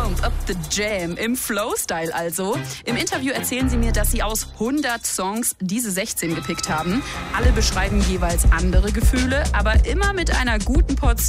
Pump Up the Jam im Flow-Style also. Im Interview erzählen sie mir, dass sie aus 100 Songs diese 16 gepickt haben. Alle beschreiben jeweils andere Gefühle, aber immer mit einer guten Portion